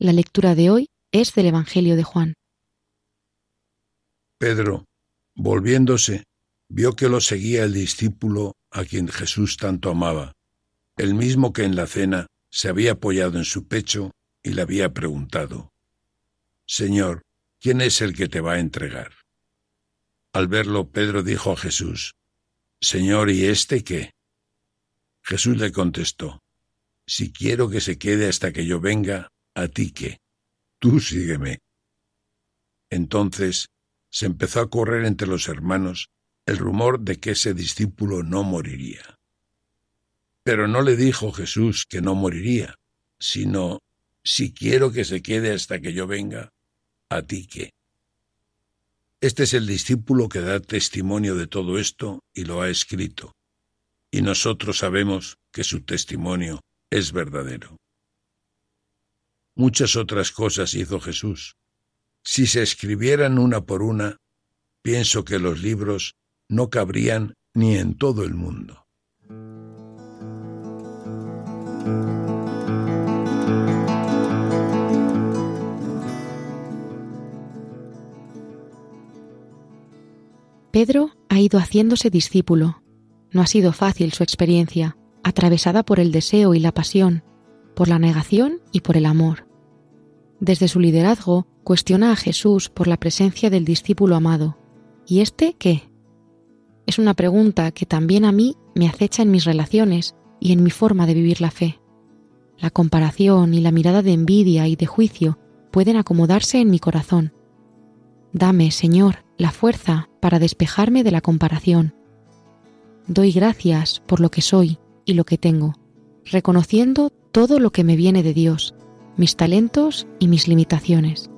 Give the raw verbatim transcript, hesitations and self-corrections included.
La lectura de hoy es del Evangelio de Juan. Pedro, volviéndose, vio que lo seguía el discípulo a quien Jesús tanto amaba, el mismo que en la cena se había apoyado en su pecho y le había preguntado: Señor, ¿quién es el que te va a entregar? Al verlo, Pedro dijo a Jesús: Señor, ¿y este qué? Jesús le contestó: Si quiero que se quede hasta que yo venga, ¿a ti qué? Tú sígueme. Entonces se empezó a correr entre los hermanos el rumor de que ese discípulo no moriría. Pero no le dijo Jesús que no moriría, sino: Si quiero que se quede hasta que yo venga, ¿a ti qué? Este es el discípulo que da testimonio de todo esto y lo ha escrito, y nosotros sabemos que su testimonio es verdadero. Muchas otras cosas hizo Jesús. Si se escribieran una por una, pienso que los libros no cabrían ni en todo el mundo. Pedro ha ido haciéndose discípulo. No ha sido fácil su experiencia, atravesada por el deseo y la pasión, por la negación y por el amor. Desde su liderazgo, cuestiona a Jesús por la presencia del discípulo amado. ¿Y este qué? Es una pregunta que también a mí me acecha en mis relaciones y en mi forma de vivir la fe. La comparación y la mirada de envidia y de juicio pueden acomodarse en mi corazón. Dame, Señor, la fuerza para despejarme de la comparación. Doy gracias por lo que soy y lo que tengo, reconociendo todo lo que me viene de Dios, mis talentos y mis limitaciones.